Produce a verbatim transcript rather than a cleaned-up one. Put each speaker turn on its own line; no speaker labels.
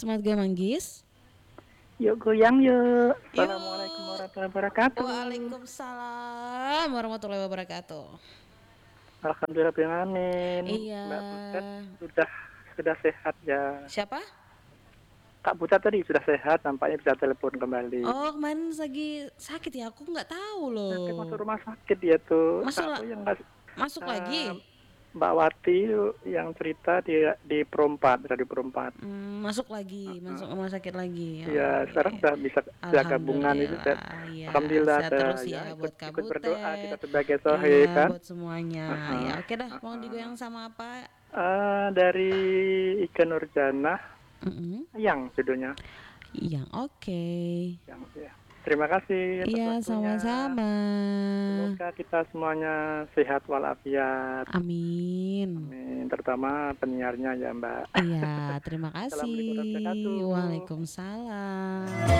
Semangat Gaya Manggis.
Yuk goyang yuk. Assalamualaikum
Yuk.
warahmatullahi wabarakatuh.
Waalaikumsalam warahmatullahi wabarakatuh.
Alhamdulillah rabbil alamin.
Iya.
Mbak Butet sudah sudah sehat ya.
Siapa?
Kak Butet tadi sudah sehat, nampaknya bisa telepon kembali.
Oh, kemarin lagi sakit ya, aku nggak tahu
Sakit
loh.
masuk rumah sakit dia tuh.
Masuk
Aku
la-
yang nggak
masuk
eh,
lagi.
Mbak Wati yang cerita di di Perempat, dari Perempat.
Hmm, masuk lagi, masuk rumah sakit lagi.
Ya, sekarang
Oke.
sudah bisa bisa gabungan itu. Saya-
Alhamdulillah. Ya,
Alhamdulillah
sehat
saya
terus
ya
ya
ikut
buat Kak
ikut berdoa kita
Butet.
sebagai sohe
Iya,
kan.
buat semuanya. Ya,
Heeh,
oke dah. Mau
heeh.
digoyang sama apa?
Eh, dari Ika Nurjana
Mm-mm.
yang judulnya
Yang oke.
yang ya. Terima kasih atas
Iya,
waktunya.
sama-sama.
Semoga kita semuanya sehat walafiat.
Amin.
Amin. Terutama penyiarnya ya Mbak.
Iya, terima
Assalamualaikum
kasih.
warahmatullahi wabarakatuh.
Waalaikumsalam.